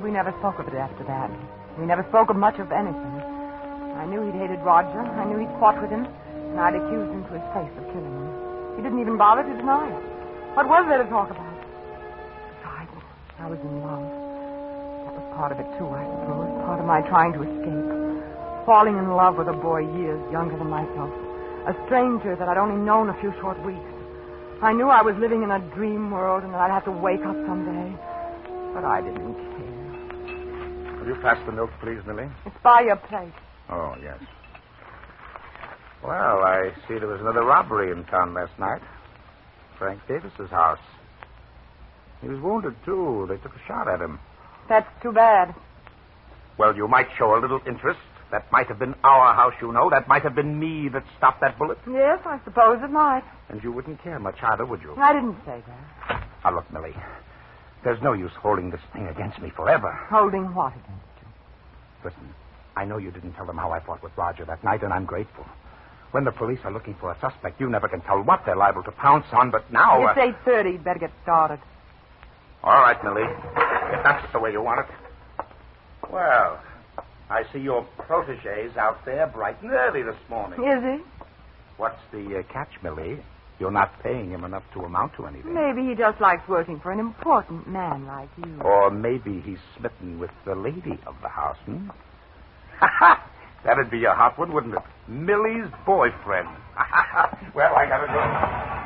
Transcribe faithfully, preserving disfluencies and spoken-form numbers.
We never spoke of it after that. We never spoke of much of anything. I knew he'd hated Roger. I knew he'd fought with him. And I'd accused him to his face of killing him. He didn't even bother to deny it. What was there to talk about? Besides, I was in love. That was part of it, too, I suppose. Part of my trying to escape. Falling in love with a boy years younger than myself. A stranger that I'd only known a few short weeks. I knew I was living in a dream world and that I'd have to wake up someday. But I didn't care. Will you pass the milk, please, Millie? It's by your plate. Oh, yes. Well, I see there was another robbery in town last night. Frank Davis's house. He was wounded, too. They took a shot at him. That's too bad. Well, you might show a little interest. That might have been our house, you know. That might have been me that stopped that bullet. Yes, I suppose it might. And you wouldn't care much either, would you? I didn't say that. Now, look, Millie. There's no use holding this thing against me forever. Holding what against you? Listen, I know you didn't tell them how I fought with Roger that night, and I'm grateful. When the police are looking for a suspect, you never can tell what they're liable to pounce on, but now... It's eight thirty. You'd better get started. All right, Millie. If that's the way you want it. Well, I see your protege's out there bright and early this morning. Is he? What's the uh, catch, Millie? You're not paying him enough to amount to anything. Maybe he just likes working for an important man like you. Or maybe he's smitten with the lady of the house, hmm? That'd be a hot one, wouldn't it? Millie's boyfriend. Well, I gotta go.